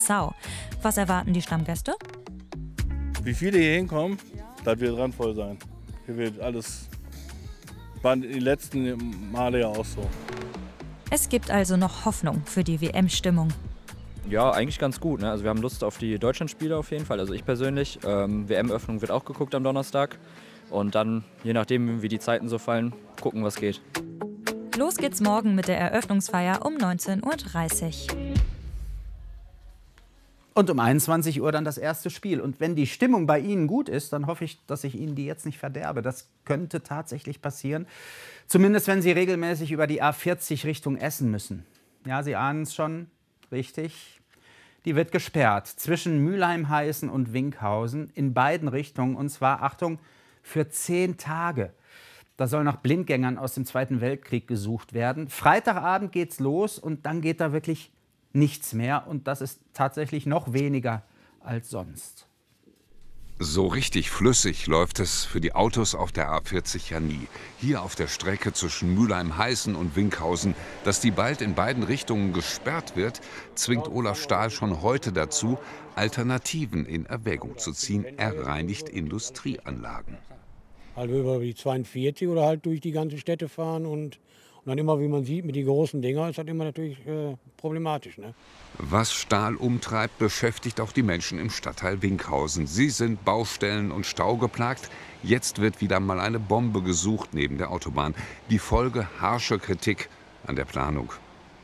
Sau. Was erwarten die Stammgäste? Wie viele hier hinkommen, das wird randvoll sein. Hier wird alles, war die letzten Male ja auch so. Es gibt also noch Hoffnung für die WM-Stimmung. Ja, eigentlich ganz gut. Ne? Also wir haben Lust auf die Deutschlandspiele auf jeden Fall. Also ich persönlich. WM-Öffnung wird auch geguckt am Donnerstag. Und dann, je nachdem wie die Zeiten so fallen, gucken, was geht. Los geht's morgen mit der Eröffnungsfeier um 19:30 Uhr. Und um 21 Uhr dann das erste Spiel. Und wenn die Stimmung bei Ihnen gut ist, dann hoffe ich, dass ich Ihnen die jetzt nicht verderbe. Das könnte tatsächlich passieren. Zumindest, wenn Sie regelmäßig über die A40 Richtung Essen müssen. Ja, Sie ahnen es schon, richtig. Die wird gesperrt zwischen Mülheim-Heißen und Winkhausen in beiden Richtungen. Und zwar, Achtung, für 10 Tage. Da soll nach Blindgängern aus dem Zweiten Weltkrieg gesucht werden. Freitagabend geht's los und dann geht da wirklich nichts mehr. Und das ist tatsächlich noch weniger als sonst. So richtig flüssig läuft es für die Autos auf der A40 ja nie. Hier auf der Strecke zwischen Mülheim-Heißen und Winkhausen, dass die bald in beiden Richtungen gesperrt wird, zwingt Olaf Stahl schon heute dazu, Alternativen in Erwägung zu ziehen. Er reinigt Industrieanlagen. Also über die 42 oder halt durch die ganze Städte fahren und dann immer, wie man sieht, mit den großen Dinger ist das immer natürlich problematisch. Ne? Was Stahl umtreibt, beschäftigt auch die Menschen im Stadtteil Winkhausen. Sie sind Baustellen und Stau geplagt. Jetzt wird wieder mal eine Bombe gesucht neben der Autobahn. Die Folge harsche Kritik an der Planung.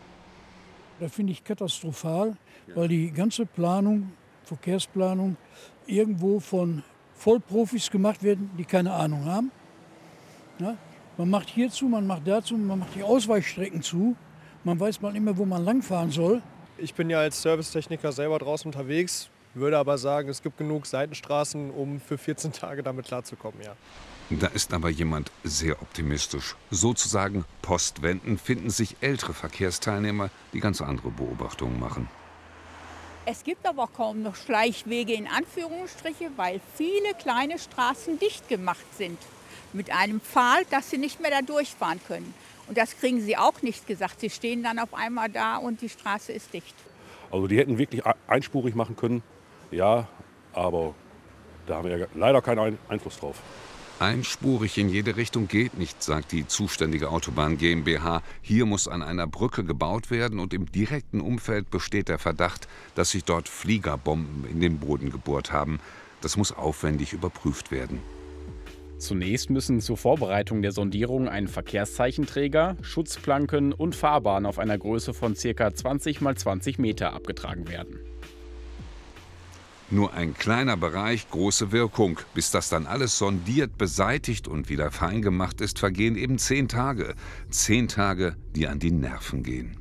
Das finde ich katastrophal, weil die ganze Planung, Verkehrsplanung, irgendwo von Vollprofis gemacht werden, die keine Ahnung haben. Ja? Man macht hier zu, man macht dazu, man macht die Ausweichstrecken zu. Man weiß mal nicht mehr, wo man langfahren soll. Ich bin ja als Servicetechniker selber draußen unterwegs, würde aber sagen, es gibt genug Seitenstraßen, um für 14 Tage damit klarzukommen. Ja. Da ist aber jemand sehr optimistisch. Sozusagen postwendend finden sich ältere Verkehrsteilnehmer, die ganz andere Beobachtungen machen. Es gibt aber kaum noch Schleichwege in Anführungsstriche, weil viele kleine Straßen dicht gemacht sind. Mit einem Pfahl, dass sie nicht mehr da durchfahren können. Und das kriegen sie auch nicht gesagt. Sie stehen dann auf einmal da und die Straße ist dicht. Also die hätten wirklich einspurig machen können, ja, aber da haben wir ja leider keinen Einfluss drauf. Einspurig in jede Richtung geht nicht, sagt die zuständige Autobahn GmbH. Hier muss an einer Brücke gebaut werden und im direkten Umfeld besteht der Verdacht, dass sich dort Fliegerbomben in den Boden gebohrt haben. Das muss aufwendig überprüft werden. Zunächst müssen zur Vorbereitung der Sondierung ein Verkehrszeichenträger, Schutzplanken und Fahrbahn auf einer Größe von ca. 20 x 20 Meter abgetragen werden. Nur ein kleiner Bereich, große Wirkung. Bis das dann alles sondiert, beseitigt und wieder fein gemacht ist, vergehen eben 10 Tage. 10 Tage, die an die Nerven gehen.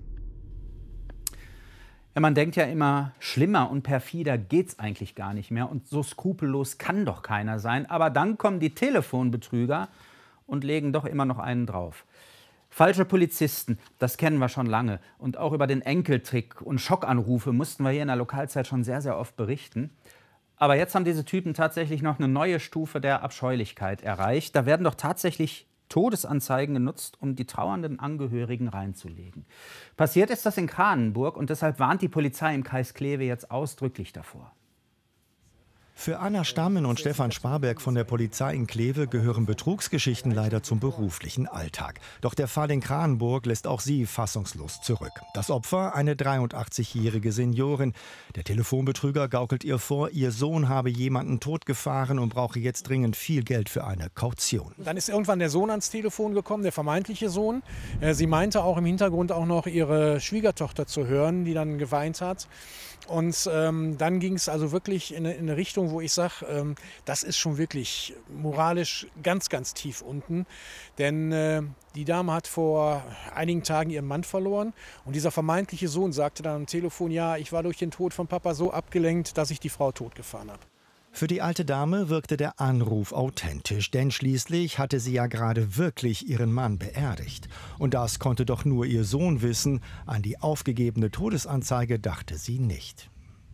Ja, man denkt ja immer, schlimmer und perfider geht's eigentlich gar nicht mehr. Und so skrupellos kann doch keiner sein. Aber dann kommen die Telefonbetrüger und legen doch immer noch einen drauf. Falsche Polizisten, das kennen wir schon lange. Und auch über den Enkeltrick und Schockanrufe mussten wir hier in der Lokalzeit schon sehr, sehr oft berichten. Aber jetzt haben diese Typen tatsächlich noch eine neue Stufe der Abscheulichkeit erreicht. Da werden doch tatsächlich Todesanzeigen genutzt, um die trauernden Angehörigen reinzulegen. Passiert ist das in Kranenburg und deshalb warnt die Polizei im Kreis Kleve jetzt ausdrücklich davor. Für Anna Stammen und Stefan Sparberg von der Polizei in Kleve gehören Betrugsgeschichten leider zum beruflichen Alltag. Doch der Fall in Kranenburg lässt auch sie fassungslos zurück. Das Opfer, eine 83-jährige Seniorin. Der Telefonbetrüger gaukelt ihr vor, ihr Sohn habe jemanden totgefahren und brauche jetzt dringend viel Geld für eine Kaution. Dann ist irgendwann der Sohn ans Telefon gekommen, der vermeintliche Sohn. Sie meinte auch im Hintergrund auch noch ihre Schwiegertochter zu hören, die dann geweint hat. Und dann ging es also wirklich in eine Richtung, wo ich sage, das ist schon wirklich moralisch ganz, ganz tief unten. Denn die Dame hat vor einigen Tagen ihren Mann verloren. Und dieser vermeintliche Sohn sagte dann am Telefon, ja, ich war durch den Tod von Papa so abgelenkt, dass ich die Frau totgefahren habe. Für die alte Dame wirkte der Anruf authentisch, denn schließlich hatte sie ja gerade wirklich ihren Mann beerdigt. Und das konnte doch nur ihr Sohn wissen. An die aufgegebene Todesanzeige dachte sie nicht.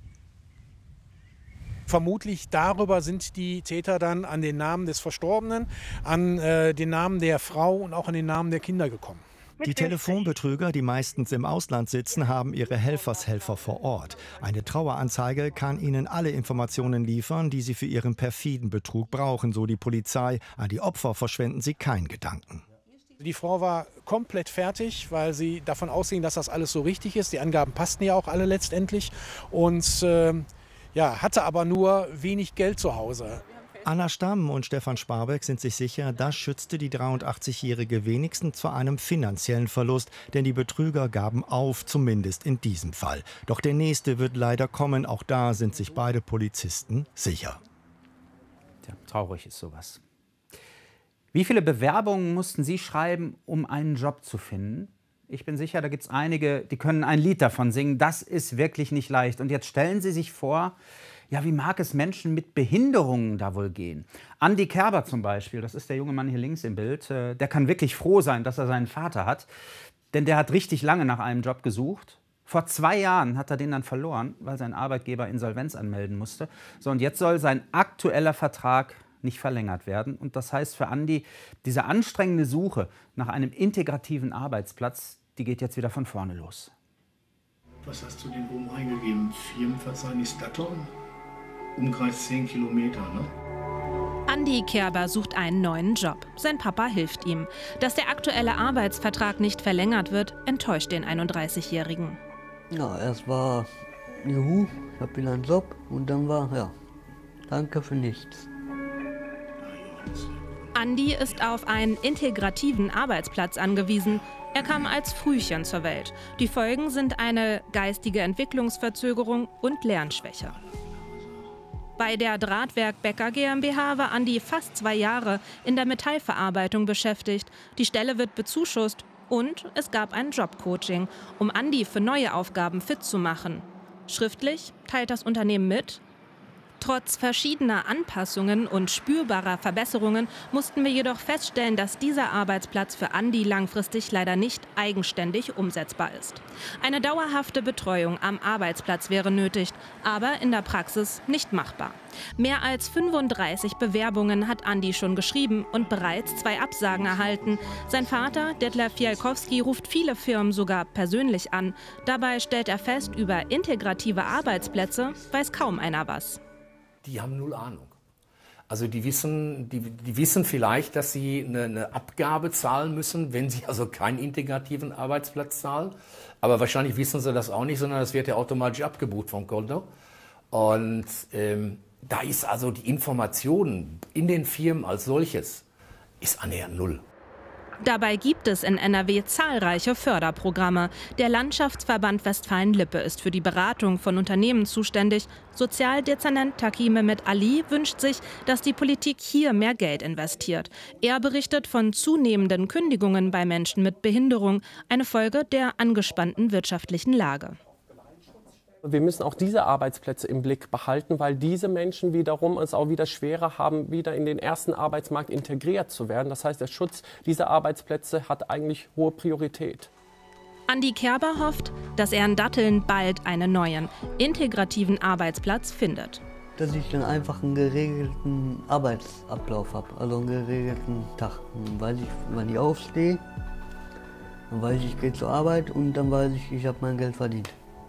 Vermutlich darüber sind die Täter dann an den Namen des Verstorbenen, an den Namen der Frau und auch an den Namen der Kinder gekommen. Die Telefonbetrüger, die meistens im Ausland sitzen, haben ihre Helfershelfer vor Ort. Eine Traueranzeige kann ihnen alle Informationen liefern, die sie für ihren perfiden Betrug brauchen, so die Polizei. An die Opfer verschwenden sie keinen Gedanken. Die Frau war komplett fertig, weil sie davon ausging, dass das alles so richtig ist. Die Angaben passten ja auch alle letztendlich und hatte aber nur wenig Geld zu Hause. Anna Stamm und Stefan Sparbeck sind sich sicher, das schützte die 83-Jährige wenigstens vor einem finanziellen Verlust, denn die Betrüger gaben auf, zumindest in diesem Fall. Doch der nächste wird leider kommen, auch da sind sich beide Polizisten sicher. Ja, traurig ist sowas. Wie viele Bewerbungen mussten Sie schreiben, um einen Job zu finden? Ich bin sicher, da gibt es einige, die können ein Lied davon singen. Das ist wirklich nicht leicht. Und jetzt stellen Sie sich vor, ja, wie mag es Menschen mit Behinderungen da wohl gehen? Andi Kerber zum Beispiel, das ist der junge Mann hier links im Bild, der kann wirklich froh sein, dass er seinen Vater hat. Denn der hat richtig lange nach einem Job gesucht. Vor 2 Jahren hat er den dann verloren, weil sein Arbeitgeber Insolvenz anmelden musste. So, und jetzt soll sein aktueller Vertrag nicht verlängert werden. Und das heißt für Andi, diese anstrengende Suche nach einem integrativen Arbeitsplatz, die geht jetzt wieder von vorne los. Was hast du denn oben eingegeben? Firmenverzeichnis Datteln? Umkreis 10 Kilometer, ne? Andi Kerber sucht einen neuen Job. Sein Papa hilft ihm. Dass der aktuelle Arbeitsvertrag nicht verlängert wird, enttäuscht den 31-Jährigen. Ja, erst war juhu, ich habe wieder einen Job und dann war, ja, danke für nichts. Andi ist auf einen integrativen Arbeitsplatz angewiesen. Er kam als Frühchen zur Welt. Die Folgen sind eine geistige Entwicklungsverzögerung und Lernschwäche. Bei der Drahtwerk Becker GmbH war Andi fast 2 Jahre in der Metallverarbeitung beschäftigt. Die Stelle wird bezuschusst und es gab ein Jobcoaching, um Andi für neue Aufgaben fit zu machen. Schriftlich teilt das Unternehmen mit: Trotz verschiedener Anpassungen und spürbarer Verbesserungen mussten wir jedoch feststellen, dass dieser Arbeitsplatz für Andi langfristig leider nicht eigenständig umsetzbar ist. Eine dauerhafte Betreuung am Arbeitsplatz wäre nötig, aber in der Praxis nicht machbar. Mehr als 35 Bewerbungen hat Andi schon geschrieben und bereits 2 Absagen erhalten. Sein Vater, Detlef Fialkowski, ruft viele Firmen sogar persönlich an. Dabei stellt er fest, über integrative Arbeitsplätze weiß kaum einer was. Die haben 0 Ahnung. Also die wissen vielleicht, dass sie eine Abgabe zahlen müssen, wenn sie also keinen integrativen Arbeitsplatz zahlen. Aber wahrscheinlich wissen sie das auch nicht, sondern das wird ja automatisch abgebucht vom Konto. Und da ist also die Information in den Firmen als solches ist annähernd 0. Dabei gibt es in NRW zahlreiche Förderprogramme. Der Landschaftsverband Westfalen-Lippe ist für die Beratung von Unternehmen zuständig. Sozialdezernent Taki Mehmet Ali wünscht sich, dass die Politik hier mehr Geld investiert. Er berichtet von zunehmenden Kündigungen bei Menschen mit Behinderung, eine Folge der angespannten wirtschaftlichen Lage. Wir müssen auch diese Arbeitsplätze im Blick behalten, weil diese Menschen wiederum es auch wieder schwerer haben, wieder in den ersten Arbeitsmarkt integriert zu werden. Das heißt, der Schutz dieser Arbeitsplätze hat eigentlich hohe Priorität. Andi Kerber hofft, dass er in Datteln bald einen neuen, integrativen Arbeitsplatz findet. Dass ich dann einfach einen geregelten Arbeitsablauf habe, also einen geregelten Tag. Dann weiß ich, wann ich aufstehe, dann weiß ich gehe zur Arbeit und dann weiß ich habe mein Geld verdient.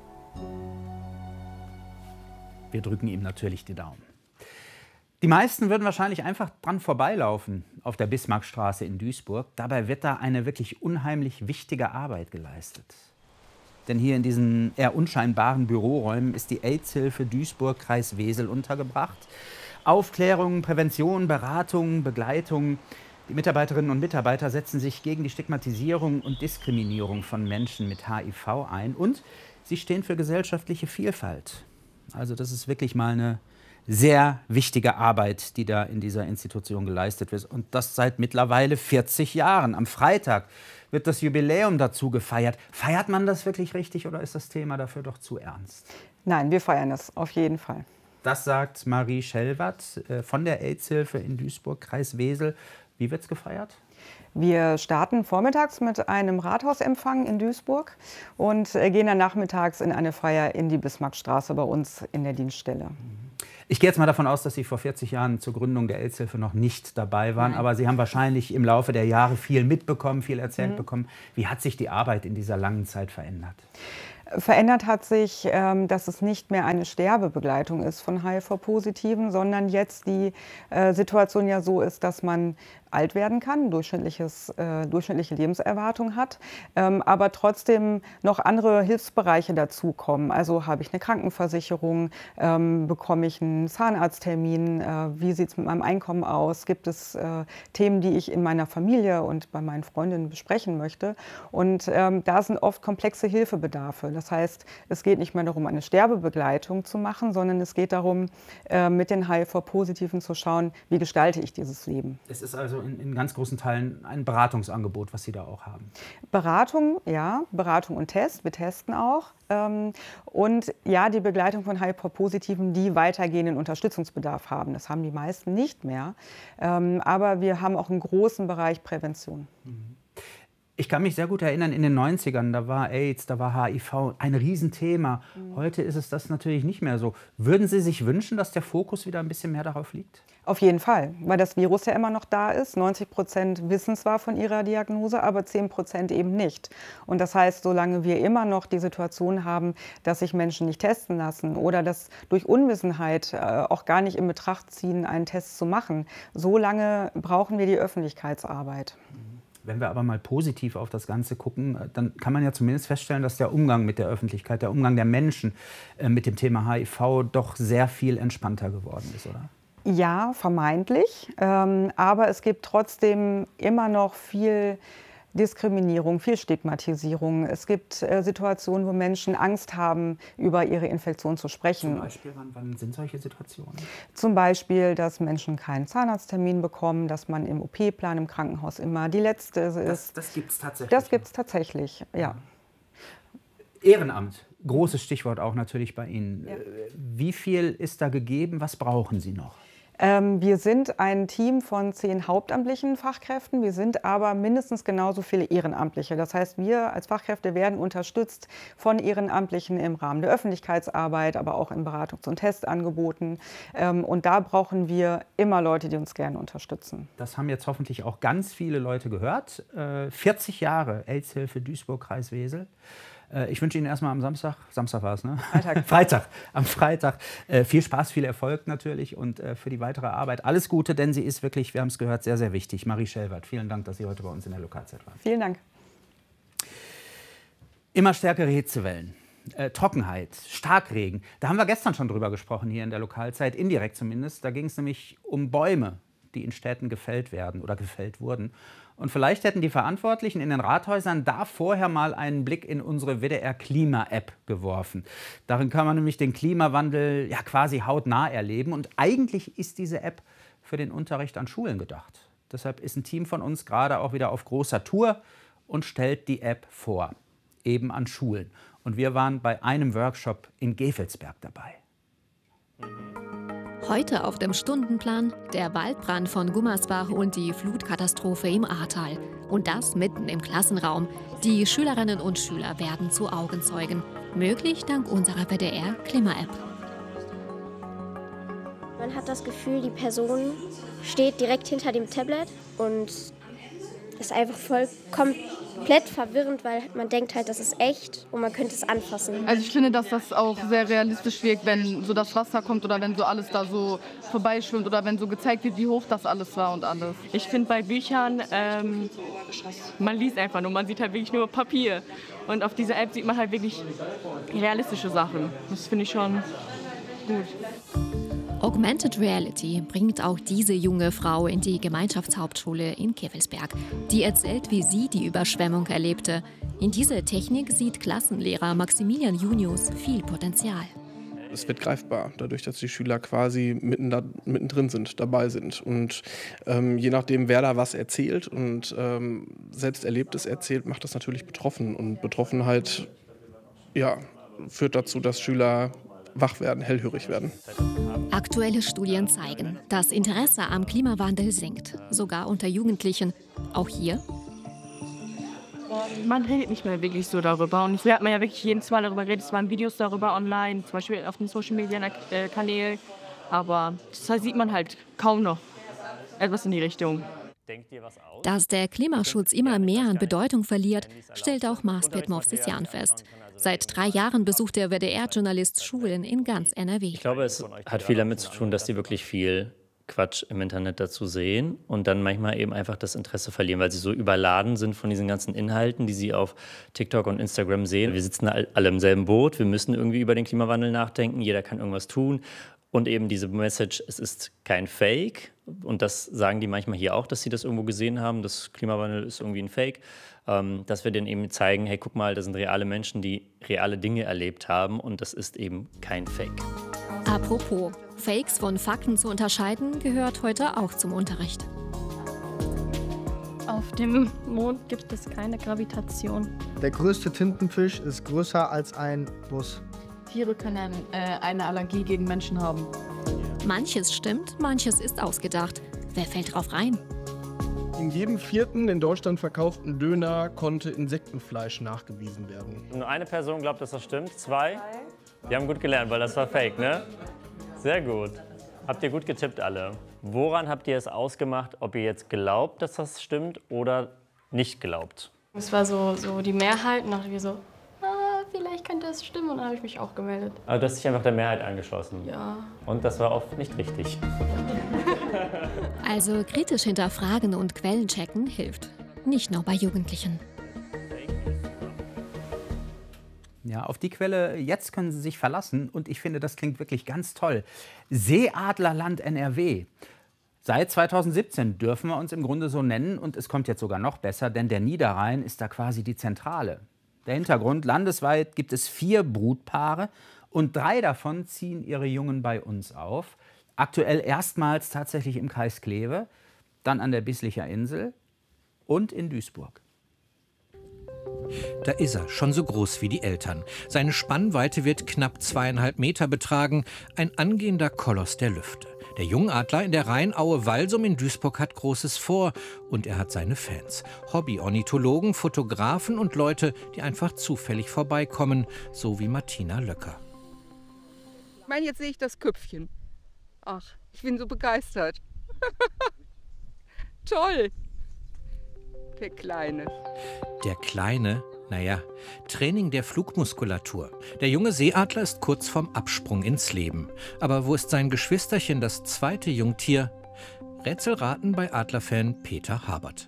Wir drücken ihm natürlich die Daumen. Die meisten würden wahrscheinlich einfach dran vorbeilaufen auf der Bismarckstraße in Duisburg. Dabei wird da eine wirklich unheimlich wichtige Arbeit geleistet. Denn hier in diesen eher unscheinbaren Büroräumen ist die AIDS-Hilfe Duisburg-Kreis Wesel untergebracht. Aufklärung, Prävention, Beratung, Begleitung. Die Mitarbeiterinnen und Mitarbeiter setzen sich gegen die Stigmatisierung und Diskriminierung von Menschen mit HIV ein. Und sie stehen für gesellschaftliche Vielfalt. Also das ist wirklich mal eine sehr wichtige Arbeit, die da in dieser Institution geleistet wird. Und das seit mittlerweile 40 Jahren. Am Freitag wird das Jubiläum dazu gefeiert. Feiert man das wirklich richtig oder ist das Thema dafür doch zu ernst? Nein, wir feiern es auf jeden Fall. Das sagt Marie Schellwatt von der AIDS-Hilfe in Duisburg, Kreis Wesel. Wie wird es gefeiert? Wir starten vormittags mit einem Rathausempfang in Duisburg und gehen dann nachmittags in eine Feier in die Bismarckstraße bei uns in der Dienststelle. Ich gehe jetzt mal davon aus, dass Sie vor 40 Jahren zur Gründung der AIDS-Hilfe noch nicht dabei waren. Nein. Aber Sie haben wahrscheinlich im Laufe der Jahre viel mitbekommen, viel erzählt bekommen. Wie hat sich die Arbeit in dieser langen Zeit verändert? Verändert hat sich, dass es nicht mehr eine Sterbebegleitung ist von HIV-Positiven, sondern jetzt die Situation ja so ist, dass man alt werden kann, durchschnittliche Lebenserwartung hat, aber trotzdem noch andere Hilfsbereiche dazukommen. Also habe ich eine Krankenversicherung, bekomme ich einen Zahnarzttermin, wie sieht es mit meinem Einkommen aus, gibt es Themen, die ich in meiner Familie und bei meinen Freundinnen besprechen möchte. Und da sind oft komplexe Hilfebedarfe. Das heißt, es geht nicht mehr darum, eine Sterbebegleitung zu machen, sondern es geht darum, mit den HIV-Positiven zu schauen, wie gestalte ich dieses Leben. Es ist also in ganz großen Teilen ein Beratungsangebot, was Sie da auch haben. Beratung, ja, Beratung und Test. Wir testen auch. Und ja, die Begleitung von HIV-Positiven, die weitergehenden Unterstützungsbedarf haben. Das haben die meisten nicht mehr. Aber wir haben auch einen großen Bereich Prävention. Ich kann mich sehr gut erinnern, in den 90ern, da war AIDS, da war HIV ein Riesenthema. Heute ist es das natürlich nicht mehr so. Würden Sie sich wünschen, dass der Fokus wieder ein bisschen mehr darauf liegt? Auf jeden Fall, weil das Virus ja immer noch da ist. 90% wissen zwar von ihrer Diagnose, aber 10% eben nicht. Und das heißt, solange wir immer noch die Situation haben, dass sich Menschen nicht testen lassen oder dass durch Unwissenheit auch gar nicht in Betracht ziehen, einen Test zu machen, so lange brauchen wir die Öffentlichkeitsarbeit. Wenn wir aber mal positiv auf das Ganze gucken, dann kann man ja zumindest feststellen, dass der Umgang mit der Öffentlichkeit, der Umgang der Menschen mit dem Thema HIV doch sehr viel entspannter geworden ist, oder? Ja, vermeintlich. Aber es gibt trotzdem immer noch viel Diskriminierung, viel Stigmatisierung. Es gibt Situationen, wo Menschen Angst haben, über ihre Infektion zu sprechen. Zum Beispiel, wann sind solche Situationen? Zum Beispiel, dass Menschen keinen Zahnarzttermin bekommen, dass man im OP-Plan im Krankenhaus immer die Letzte ist. Das gibt es tatsächlich? Das gibt es tatsächlich, ja. Ehrenamt, großes Stichwort auch natürlich bei Ihnen. Ja. Wie viel ist da gegeben? Was brauchen Sie noch? Wir sind ein Team von 10 hauptamtlichen Fachkräften. Wir sind aber mindestens genauso viele Ehrenamtliche. Das heißt, wir als Fachkräfte werden unterstützt von Ehrenamtlichen im Rahmen der Öffentlichkeitsarbeit, aber auch in Beratungs- und Testangeboten. Und da brauchen wir immer Leute, die uns gerne unterstützen. Das haben jetzt hoffentlich auch ganz viele Leute gehört. 40 Jahre AIDS-Hilfe Duisburg-Kreis-Wesel. Ich wünsche Ihnen erstmal am Samstag war es, ne? Am Freitag viel Spaß, viel Erfolg natürlich und für die weitere Arbeit alles Gute, denn sie ist wirklich, wir haben es gehört, sehr, sehr wichtig. Marie Schellwert, vielen Dank, dass Sie heute bei uns in der Lokalzeit waren. Vielen Dank. Immer stärkere Hitzewellen, Trockenheit, Starkregen. Da haben wir gestern schon drüber gesprochen hier in der Lokalzeit, indirekt zumindest. Da ging es nämlich um Bäume, die in Städten gefällt werden oder gefällt wurden. Und vielleicht hätten die Verantwortlichen in den Rathäusern da vorher mal einen Blick in unsere WDR-Klima-App geworfen. Darin kann man nämlich den Klimawandel ja quasi hautnah erleben. Und eigentlich ist diese App für den Unterricht an Schulen gedacht. Deshalb ist ein Team von uns gerade auch wieder auf großer Tour und stellt die App vor, eben an Schulen. Und wir waren bei einem Workshop in Gevelsberg dabei. Heute auf dem Stundenplan der Waldbrand von Gummersbach und die Flutkatastrophe im Ahrtal. Und das mitten im Klassenraum. Die Schülerinnen und Schüler werden zu Augenzeugen. Möglich dank unserer WDR-Klima-App. Man hat das Gefühl, die Person steht direkt hinter dem Tablet und ist einfach komplett verwirrend, weil man denkt halt, das ist echt und man könnte es anfassen. Also ich finde, dass das auch sehr realistisch wirkt, wenn so das Wasser kommt oder wenn so alles da so vorbeischwimmt oder wenn so gezeigt wird, wie hoch das alles war und alles. Ich finde bei Büchern, man liest einfach nur, man sieht halt wirklich nur Papier. Und auf dieser App sieht man halt wirklich realistische Sachen. Das finde ich schon gut. Augmented Reality bringt auch diese junge Frau in die Gemeinschaftshauptschule in Gevelsberg. Die erzählt, wie sie die Überschwemmung erlebte. In dieser Technik sieht Klassenlehrer Maximilian Junius viel Potenzial. Es wird greifbar, dadurch, dass die Schüler quasi mittendrin sind, dabei sind. Und je nachdem, wer da was erzählt und selbst Erlebtes erzählt, macht das natürlich betroffen. Und Betroffenheit führt dazu, dass Schüler wach werden, hellhörig werden. Aktuelle Studien zeigen, das Interesse am Klimawandel sinkt, sogar unter Jugendlichen. Auch hier? Man redet nicht mehr wirklich so darüber. Und früher hat man ja wirklich jedes Mal darüber geredet. Es waren Videos darüber online, zum Beispiel auf den Social-Media-Kanälen. Aber das sieht man halt kaum noch etwas in die Richtung. Dass der Klimaschutz immer mehr an Bedeutung verliert, stellt auch Marsbet Movsisyan fest. Seit 3 Jahren besucht der WDR-Journalist Schulen in ganz NRW. Ich glaube, es hat viel damit zu tun, dass die wirklich viel Quatsch im Internet dazu sehen und dann manchmal eben einfach das Interesse verlieren, weil sie so überladen sind von diesen ganzen Inhalten, die sie auf TikTok und Instagram sehen. Wir sitzen alle im selben Boot, wir müssen irgendwie über den Klimawandel nachdenken, jeder kann irgendwas tun. Und eben diese Message, es ist kein Fake. Und das sagen die manchmal hier auch, dass sie das irgendwo gesehen haben. Das Klimawandel ist irgendwie ein Fake. Dass wir denen eben zeigen, hey, guck mal, das sind reale Menschen, die reale Dinge erlebt haben. Und das ist eben kein Fake. Apropos, Fakes von Fakten zu unterscheiden, gehört heute auch zum Unterricht. Auf dem Mond gibt es keine Gravitation. Der größte Tintenfisch ist größer als ein Bus. Tiere können eine Allergie gegen Menschen haben. Manches stimmt, manches ist ausgedacht. Wer fällt drauf rein? In jedem 4. in Deutschland verkauften Döner konnte Insektenfleisch nachgewiesen werden. Nur eine Person glaubt, dass das stimmt. 2? Die haben gut gelernt, weil das war Fake, ne? Sehr gut. Habt ihr gut getippt alle. Woran habt ihr es ausgemacht, ob ihr jetzt glaubt, dass das stimmt oder nicht glaubt? Es war so die Mehrheit und dachte wir so, vielleicht könnte es stimmen und dann habe ich mich auch gemeldet. Also du hast dich einfach der Mehrheit angeschlossen? Ja. Und das war oft nicht richtig. Also kritisch hinterfragen und Quellen checken hilft. Nicht nur bei Jugendlichen. Ja, auf die Quelle jetzt können Sie sich verlassen und ich finde, das klingt wirklich ganz toll. Seeadlerland NRW. Seit 2017 dürfen wir uns im Grunde so nennen und es kommt jetzt sogar noch besser, denn der Niederrhein ist da quasi die Zentrale. Der Hintergrund: landesweit gibt es 4 Brutpaare und 3 davon ziehen ihre Jungen bei uns auf. Aktuell erstmals tatsächlich im Kreis Kleve, dann an der Bislicher Insel und in Duisburg. Da ist er, schon so groß wie die Eltern. Seine Spannweite wird knapp 2,5 Meter betragen, ein angehender Koloss der Lüfte. Der Jungadler in der Rheinaue Walsum in Duisburg hat Großes vor und er hat seine Fans. Hobby-Ornithologen, Fotografen und Leute, die einfach zufällig vorbeikommen, so wie Martina Löcker. Ich meine, jetzt sehe ich das Köpfchen. Ach, ich bin so begeistert. Toll. Der Kleine. Der Kleine? Naja, Training der Flugmuskulatur. Der junge Seeadler ist kurz vorm Absprung ins Leben. Aber wo ist sein Geschwisterchen, das zweite Jungtier? Rätselraten bei Adlerfan Peter Habert.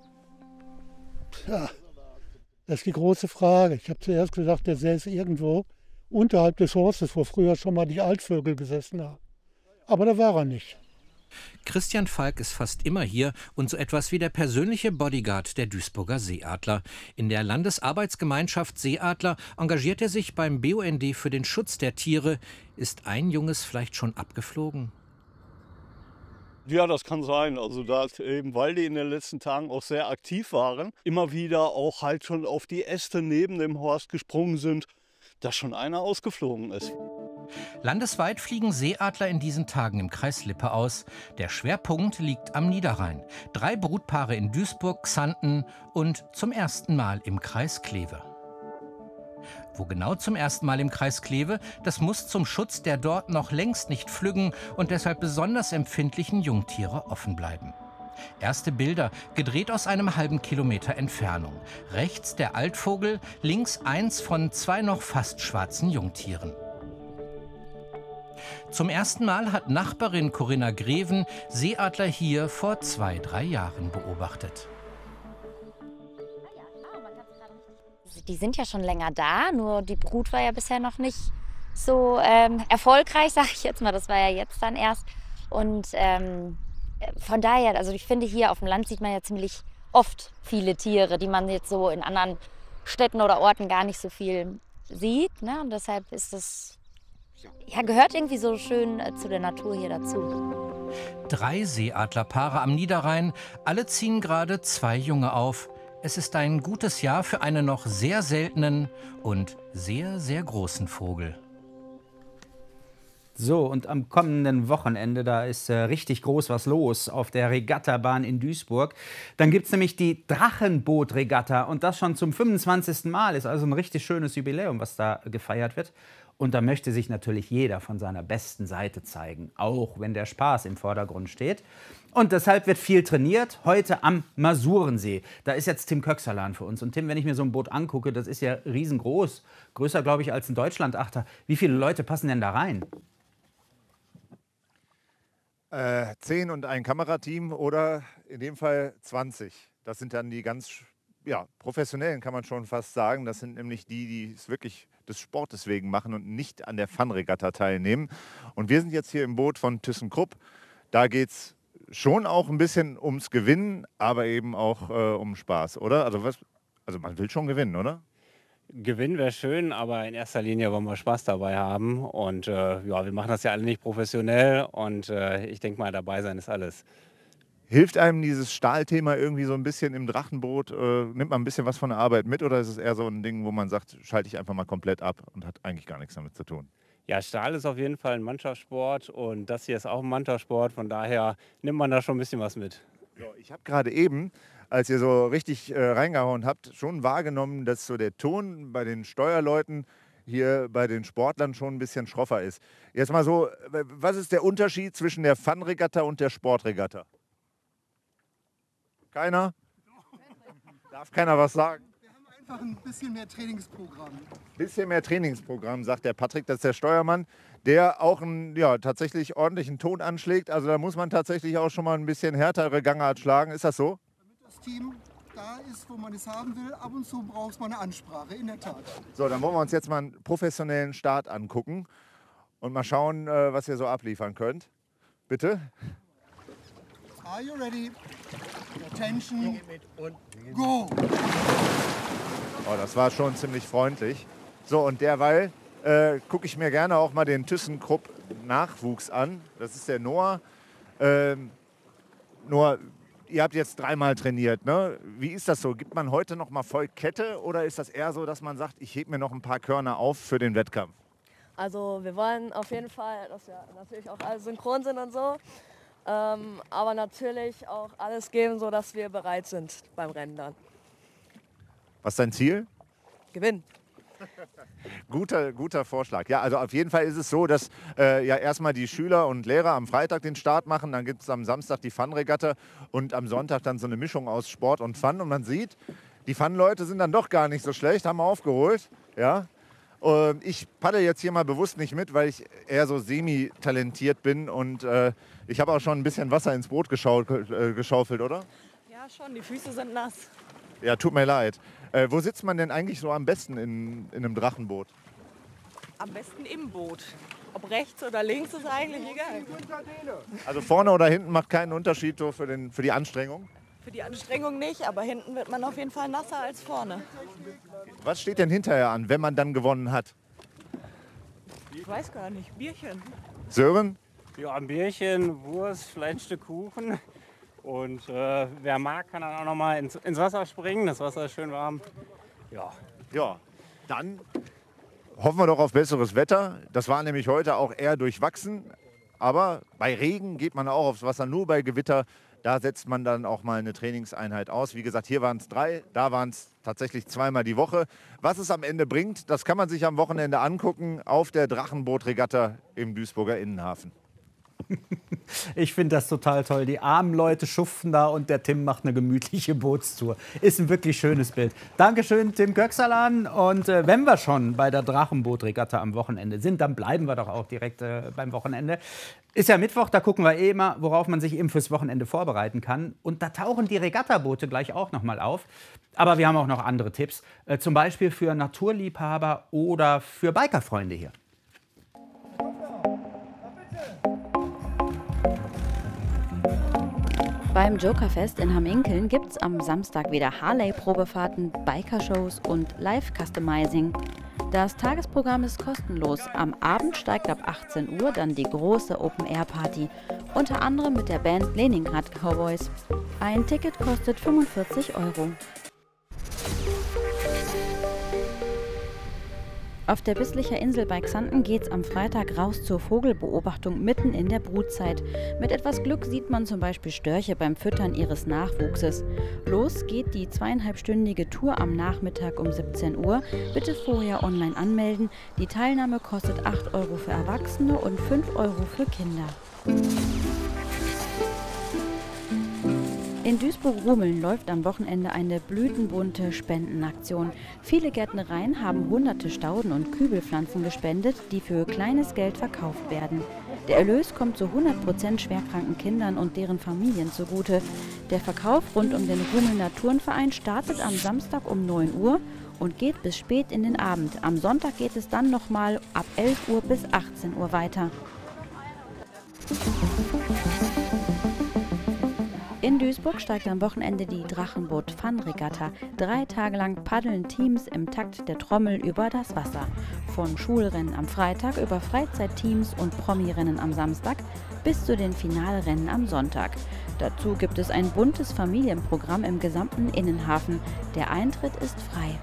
Ja, das ist die große Frage. Ich habe zuerst gedacht, der säße irgendwo unterhalb des Horstes, wo früher schon mal die Altvögel gesessen haben. Aber da war er nicht. Christian Falk ist fast immer hier und so etwas wie der persönliche Bodyguard der Duisburger Seeadler. In der Landesarbeitsgemeinschaft Seeadler engagiert er sich beim BUND für den Schutz der Tiere. Ist ein Junges vielleicht schon abgeflogen? Ja, das kann sein. Also da eben, weil die in den letzten Tagen auch sehr aktiv waren, immer wieder auch halt schon auf die Äste neben dem Horst gesprungen sind, dass schon einer ausgeflogen ist. Landesweit fliegen Seeadler in diesen Tagen im Kreis Lippe aus. Der Schwerpunkt liegt am Niederrhein. 3 Brutpaare in Duisburg, Xanten und zum ersten Mal im Kreis Kleve. Wo genau zum ersten Mal im Kreis Kleve, das muss zum Schutz der dort noch längst nicht flüggen und deshalb besonders empfindlichen Jungtiere offen bleiben. Erste Bilder, gedreht aus einem halben Kilometer Entfernung. Rechts der Altvogel, links eins von 2 noch fast schwarzen Jungtieren. Zum ersten Mal hat Nachbarin Corinna Greven Seeadler hier vor 2-3 Jahren beobachtet. Die sind ja schon länger da, nur die Brut war ja bisher noch nicht so erfolgreich, sage ich jetzt mal. Das war ja jetzt dann erst. Und von daher, also ich finde, hier auf dem Land sieht man ja ziemlich oft viele Tiere, die man jetzt so in anderen Städten oder Orten gar nicht so viel sieht. Ne? Und deshalb ist das, ja, gehört irgendwie so schön zu der Natur hier dazu. 3 Seeadlerpaare am Niederrhein, alle ziehen gerade 2 Junge auf. Es ist ein gutes Jahr für einen noch sehr seltenen und sehr, sehr großen Vogel. So, und am kommenden Wochenende, da ist richtig groß was los auf der Regattabahn in Duisburg. Dann gibt es nämlich die Drachenboot-Regatta und das schon zum 25. Mal. Ist also ein richtig schönes Jubiläum, was da gefeiert wird. Und da möchte sich natürlich jeder von seiner besten Seite zeigen, auch wenn der Spaß im Vordergrund steht. Und deshalb wird viel trainiert, heute am Masurensee. Da ist jetzt Tim Köxerlan für uns. Und Tim, wenn ich mir so ein Boot angucke, das ist ja riesengroß. Größer, glaube ich, als ein Deutschlandachter. Wie viele Leute passen denn da rein? 10 und ein Kamerateam oder in dem Fall 20. Das sind dann die ganz professionellen, kann man schon fast sagen. Das sind nämlich die, die es wirklich des Sportes wegen machen und nicht an der Fun-Regatta teilnehmen. Und wir sind jetzt hier im Boot von ThyssenKrupp. Da geht es schon auch ein bisschen ums Gewinnen, aber eben auch um Spaß, oder? Also man will schon gewinnen, oder? Gewinnen wäre schön, aber in erster Linie wollen wir Spaß dabei haben. Und wir machen das ja alle nicht professionell und ich denke mal, dabei sein ist alles. Hilft einem dieses Stahlthema irgendwie so ein bisschen im Drachenboot? Nimmt man ein bisschen was von der Arbeit mit oder ist es eher so ein Ding, wo man sagt, schalte ich einfach mal komplett ab und hat eigentlich gar nichts damit zu tun? Ja, Stahl ist auf jeden Fall ein Mannschaftssport und das hier ist auch ein Mannschaftssport. Von daher nimmt man da schon ein bisschen was mit. So, ich habe gerade eben, als ihr so richtig reingehauen habt, schon wahrgenommen, dass so der Ton bei den Steuerleuten hier bei den Sportlern schon ein bisschen schroffer ist. Jetzt mal so, was ist der Unterschied zwischen der Fun-Regatta und der Sportregatta? Keiner? Darf keiner was sagen? Wir haben einfach ein bisschen mehr Trainingsprogramm. Bisschen mehr Trainingsprogramm, sagt der Patrick, das ist der Steuermann, der auch einen tatsächlich ordentlichen Ton anschlägt. Also da muss man tatsächlich auch schon mal ein bisschen härtere Gangart schlagen. Ist das so? Damit das Team da ist, wo man es haben will, ab und zu braucht man eine Ansprache, in der Tat. So, dann wollen wir uns jetzt mal einen professionellen Start angucken und mal schauen, was ihr so abliefern könnt. Bitte? Are you ready? Attention. Go! Oh, das war schon ziemlich freundlich. So, und derweil gucke ich mir gerne auch mal den ThyssenKrupp Nachwuchs an. Das ist der Noah. Noah, ihr habt jetzt 3-mal trainiert, ne? Wie ist das so? Gibt man heute noch mal voll Kette oder ist das eher so, dass man sagt, ich hebe mir noch ein paar Körner auf für den Wettkampf? Also wir wollen auf jeden Fall, dass wir natürlich auch alle synchron sind und so. Aber natürlich auch alles geben, sodass wir bereit sind beim Rennen dann. Was ist dein Ziel? Gewinnen. Guter Vorschlag. Ja, also auf jeden Fall ist es so, dass erstmal die Schüler und Lehrer am Freitag den Start machen, dann gibt es am Samstag die Fun-Regatta und am Sonntag dann so eine Mischung aus Sport und Fun. Und man sieht, die Fun-Leute sind dann doch gar nicht so schlecht, haben aufgeholt. Ja. Ich paddel jetzt hier mal bewusst nicht mit, weil ich eher so semi-talentiert bin und ich habe auch schon ein bisschen Wasser ins Boot geschaufelt, oder? Ja, schon. Die Füße sind nass. Ja, tut mir leid. Wo sitzt man denn eigentlich so am besten in einem Drachenboot? Am besten im Boot. Ob rechts oder links ist eigentlich egal. Also vorne oder hinten macht keinen Unterschied so für die Anstrengung? Für die Anstrengung nicht, aber hinten wird man auf jeden Fall nasser als vorne. Was steht denn hinterher an, wenn man dann gewonnen hat? Ich weiß gar nicht. Bierchen. Sören? Ja, ein Bierchen, Wurst, vielleicht ein Stück Kuchen. Und wer mag, kann dann auch noch mal ins Wasser springen. Das Wasser ist schön warm. Ja, dann hoffen wir doch auf besseres Wetter. Das war nämlich heute auch eher durchwachsen. Aber bei Regen geht man auch aufs Wasser, nur bei Gewitter. Da setzt man dann auch mal eine Trainingseinheit aus. Wie gesagt, hier waren es 3, da waren es tatsächlich 2-mal die Woche. Was es am Ende bringt, das kann man sich am Wochenende angucken auf der Drachenboot-Regatta im Duisburger Innenhafen. Ich finde das total toll. Die armen Leute schuften da und der Tim macht eine gemütliche Bootstour. Ist ein wirklich schönes Bild. Dankeschön, Tim Köxerlan. Und wenn wir schon bei der Drachenboot-Regatta am Wochenende sind, dann bleiben wir doch auch direkt beim Wochenende. Ist ja Mittwoch, da gucken wir immer, worauf man sich eben fürs Wochenende vorbereiten kann. Und da tauchen die Regattaboote gleich auch noch mal auf. Aber wir haben auch noch andere Tipps. Zum Beispiel für Naturliebhaber oder für Bikerfreunde hier. Beim Jokerfest in Hamminkeln gibt's am Samstag wieder Harley-Probefahrten, Biker-Shows und Live-Customizing. Das Tagesprogramm ist kostenlos. Am Abend steigt ab 18 Uhr dann die große Open-Air-Party, unter anderem mit der Band Leningrad Cowboys. Ein Ticket kostet 45 €. Auf der Bisslicher Insel bei Xanten geht's am Freitag raus zur Vogelbeobachtung mitten in der Brutzeit. Mit etwas Glück sieht man zum Beispiel Störche beim Füttern ihres Nachwuchses. Los geht die 2,5-stündige Tour am Nachmittag um 17 Uhr. Bitte vorher online anmelden. Die Teilnahme kostet 8 € für Erwachsene und 5 € für Kinder. In Duisburg-Rumeln läuft am Wochenende eine blütenbunte Spendenaktion. Viele Gärtnereien haben hunderte Stauden und Kübelpflanzen gespendet, die für kleines Geld verkauft werden. Der Erlös kommt zu 100% schwerkranken Kindern und deren Familien zugute. Der Verkauf rund um den Rumelner Turnverein startet am Samstag um 9 Uhr und geht bis spät in den Abend. Am Sonntag geht es dann nochmal ab 11 Uhr bis 18 Uhr weiter. In Duisburg steigt am Wochenende die Drachenboot-Fun-Regatta. 3 Tage lang paddeln Teams im Takt der Trommel über das Wasser. Von Schulrennen am Freitag über Freizeitteams und Promi-Rennen am Samstag bis zu den Finalrennen am Sonntag. Dazu gibt es ein buntes Familienprogramm im gesamten Innenhafen. Der Eintritt ist frei.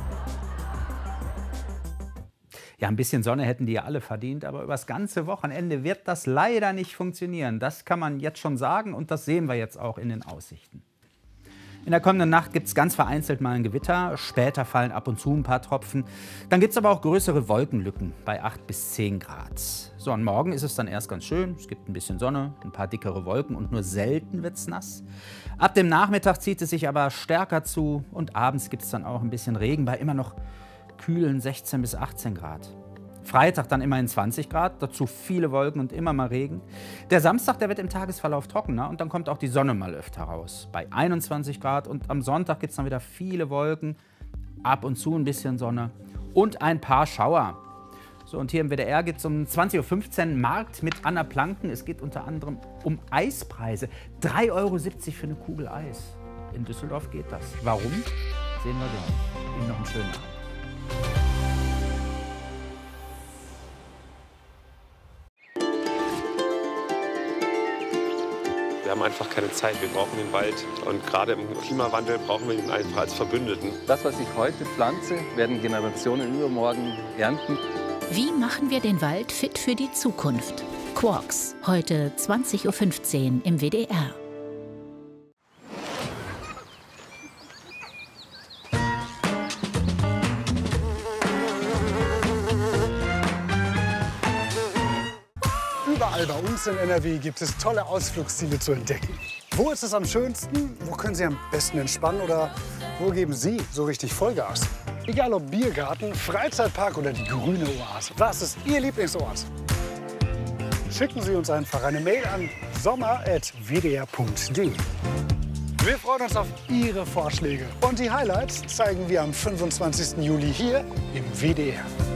Ja, ein bisschen Sonne hätten die ja alle verdient, aber übers ganze Wochenende wird das leider nicht funktionieren. Das kann man jetzt schon sagen und das sehen wir jetzt auch in den Aussichten. In der kommenden Nacht gibt es ganz vereinzelt mal ein Gewitter, später fallen ab und zu ein paar Tropfen. Dann gibt es aber auch größere Wolkenlücken bei 8 bis 10 Grad. So, und morgen ist es dann erst ganz schön, es gibt ein bisschen Sonne, ein paar dickere Wolken und nur selten wird es nass. Ab dem Nachmittag zieht es sich aber stärker zu und abends gibt es dann auch ein bisschen Regen bei immer noch kühlen 16 bis 18 Grad. Freitag dann immerhin 20 Grad, dazu viele Wolken und immer mal Regen. Der Samstag, der wird im Tagesverlauf trockener und dann kommt auch die Sonne mal öfter raus. Bei 21 Grad und am Sonntag gibt es dann wieder viele Wolken, ab und zu ein bisschen Sonne und ein paar Schauer. So, und hier im WDR geht es um 20.15 Uhr Markt mit Anna Planken. Es geht unter anderem um Eispreise. 3,70 € für eine Kugel Eis. In Düsseldorf geht das. Warum? Sehen wir gleich. Ihnen noch einen schönen Abend. Wir haben einfach keine Zeit, wir brauchen den Wald. Und gerade im Klimawandel brauchen wir ihn einfach als Verbündeten. Das, was ich heute pflanze, werden Generationen übermorgen ernten. Wie machen wir den Wald fit für die Zukunft? Quarks, heute 20.15 Uhr im WDR. Überall bei uns in NRW gibt es tolle Ausflugsziele zu entdecken. Wo ist es am schönsten? Wo können Sie am besten entspannen? Oder wo geben Sie so richtig Vollgas? Egal ob Biergarten, Freizeitpark oder die grüne Oase. Was ist Ihr Lieblingsort? Schicken Sie uns einfach eine Mail an sommer@wdr.de. Wir freuen uns auf Ihre Vorschläge. Und die Highlights zeigen wir am 25. Juli hier im WDR.